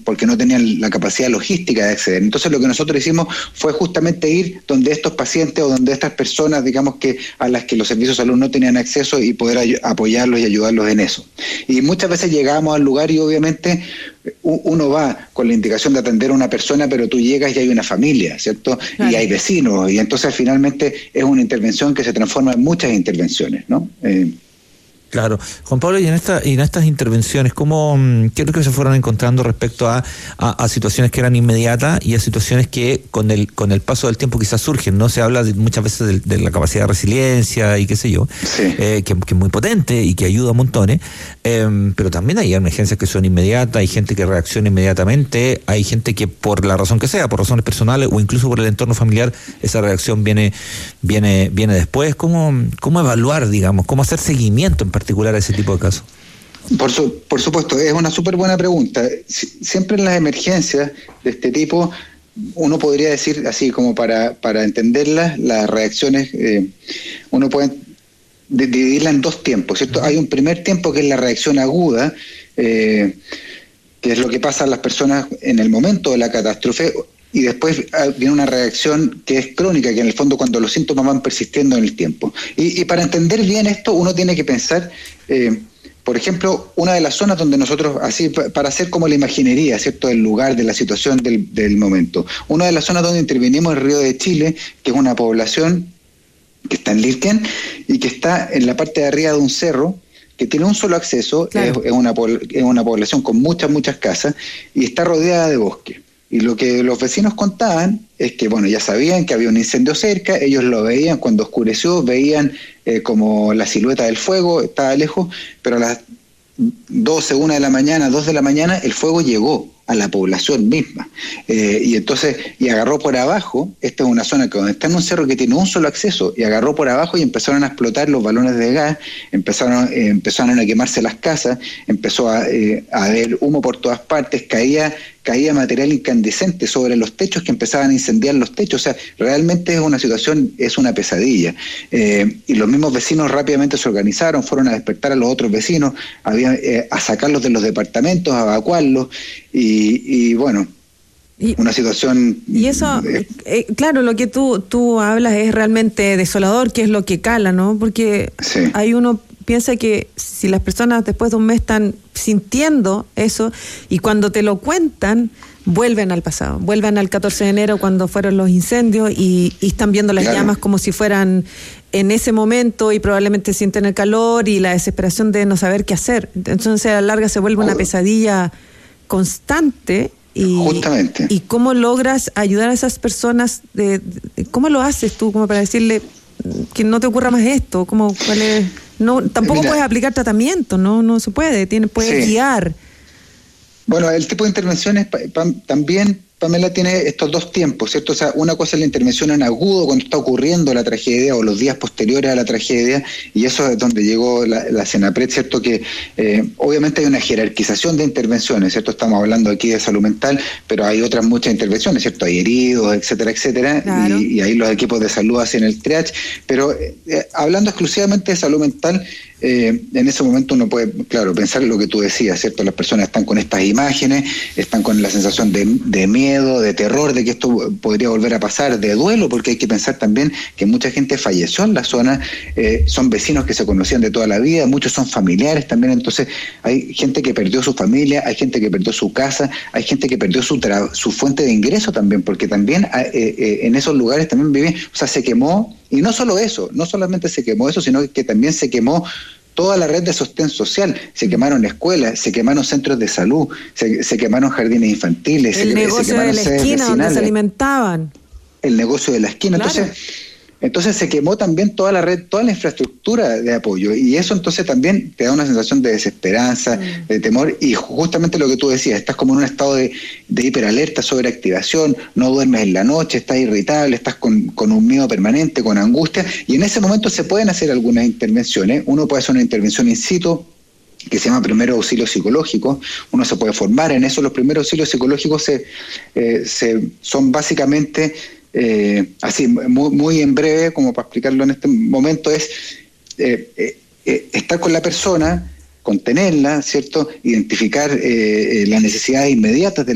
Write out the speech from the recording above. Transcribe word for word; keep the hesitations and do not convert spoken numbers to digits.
porque no tenían la capacidad logística de acceder. Entonces lo que nosotros hicimos fue justamente ir donde estos pacientes o donde estas personas, digamos que a las que los servicios de salud no tenían acceso y poder ay- apoyarlos y ayudarlos en eso. Y muchas veces llegábamos al lugar y obviamente uno va con la indicación de atender a una persona, pero tú llegas y hay una familia, ¿cierto? Claro. Y hay vecinos, y entonces finalmente es una intervención que se transforma en muchas intervenciones, ¿no? Eh, Claro. Juan Pablo, y en esta, y en estas intervenciones, ¿cómo, qué es lo que se fueron encontrando respecto a, a, a situaciones que eran inmediatas y a situaciones que con el con el paso del tiempo quizás surgen? No se habla de, muchas veces de, de la capacidad de resiliencia y qué sé yo, sí. eh, que, que es muy potente y que ayuda a montones, eh, pero también hay emergencias que son inmediatas, hay gente que reacciona inmediatamente, hay gente que por la razón que sea, por razones personales o incluso por el entorno familiar, esa reacción viene viene viene después. ¿Cómo, cómo evaluar, digamos, cómo hacer seguimiento en particular a ese tipo de casos? Por, su, por supuesto, es una súper buena pregunta. Siempre en las emergencias de este tipo, uno podría decir, así como para, para entenderlas, las reacciones, eh, uno puede dividirla en dos tiempos, ¿cierto? Hay un primer tiempo que es la reacción aguda, eh, que es lo que pasa a las personas en el momento de la catástrofe, y después viene una reacción que es crónica, que en el fondo cuando los síntomas van persistiendo en el tiempo. Y, y para entender bien esto, uno tiene que pensar, eh, por ejemplo, una de las zonas donde nosotros, así para hacer como la imaginería, ¿cierto?, del lugar, de la situación del, del momento. Una de las zonas donde intervenimos es el Río de Chile, que es una población que está en Lirquén y que está en la parte de arriba de un cerro, que tiene un solo acceso, claro. es, es, una, es una población con muchas, muchas casas, y está rodeada de bosque. Y lo que los vecinos contaban es que, bueno, ya sabían que había un incendio cerca, ellos lo veían cuando oscureció, veían eh, como la silueta del fuego, estaba lejos, pero a las doce, una de la mañana, dos de la mañana, el fuego llegó a la población misma. Eh, y entonces, y agarró por abajo, esta es una zona que donde está en un cerro que tiene un solo acceso, y agarró por abajo y empezaron a explotar los balones de gas, empezaron, eh, empezaron a quemarse las casas, empezó a, eh, a haber humo por todas partes, caía caía material incandescente sobre los techos que empezaban a incendiar los techos. O sea, realmente es una situación, es una pesadilla. Eh, y los mismos vecinos rápidamente se organizaron, fueron a despertar a los otros vecinos, había, eh, a sacarlos de los departamentos, a evacuarlos, y, y bueno, y, una situación... Y eso, eh, eh, claro, lo que tú, tú hablas es realmente desolador, que es lo que cala, ¿no? Porque sí. hay uno... piensa que si las personas después de un mes están sintiendo eso y cuando te lo cuentan, vuelven al pasado, vuelven al catorce de enero cuando fueron los incendios y, y están viendo las claro. llamas como si fueran en ese momento y probablemente sienten el calor y la desesperación de no saber qué hacer. Entonces a la larga se vuelve una pesadilla constante. Y, Justamente. ¿Y cómo logras ayudar a esas personas? De, de, ¿Cómo lo haces tú como para decirle que no te ocurra más esto? ¿Cómo, cuál es? No, tampoco Mira, puedes aplicar tratamiento, no no se puede, tiene, puedes sí. guiar. Bueno, el tipo de intervenciones también, Pamela, tiene estos dos tiempos, ¿cierto? O sea, una cosa es la intervención en agudo cuando está ocurriendo la tragedia o los días posteriores a la tragedia, y eso es donde llegó la, la Senapred, ¿cierto? Que eh, obviamente hay una jerarquización de intervenciones, ¿cierto? Estamos hablando aquí de salud mental, pero hay otras muchas intervenciones, ¿cierto? Hay heridos, etcétera, etcétera, claro. y, y ahí los equipos de salud hacen el triage, pero eh, hablando exclusivamente de salud mental, Eh, en ese momento uno puede, claro, pensar lo que tú decías, ¿cierto? Las personas están con estas imágenes, están con la sensación de, de miedo, de terror, de que esto podría volver a pasar, de duelo, porque hay que pensar también que mucha gente falleció en la zona, eh, son vecinos que se conocían de toda la vida, muchos son familiares también, entonces hay gente que perdió su familia, hay gente que perdió su casa, hay gente que perdió su, tra- su fuente de ingreso también, porque también eh, eh, en esos lugares también viven, o sea, se quemó. Y no solo eso, no solamente se quemó eso, sino que también se quemó toda la red de sostén social. Se quemaron escuelas, se quemaron centros de salud, se, se quemaron jardines infantiles, el se, negocio se quemaron de la sedes esquina vecinales, donde se alimentaban. El negocio de la esquina. Claro. Entonces, entonces se quemó también toda la red, toda la infraestructura de apoyo. Y eso entonces también te da una sensación de desesperanza, mm. de temor. Y justamente lo que tú decías, estás como en un estado de, de hiperalerta, sobreactivación, no duermes en la noche, estás irritable, estás con, con un miedo permanente, con angustia. Y en ese momento se pueden hacer algunas intervenciones. Uno puede hacer una intervención in situ, que se llama primero auxilio psicológico. Uno se puede formar en eso. Los primeros auxilios psicológicos se, eh, se son básicamente... Eh, así, muy, muy en breve, como para explicarlo en este momento, es eh, eh, estar con la persona, contenerla, ¿cierto? Identificar eh, las necesidades inmediatas de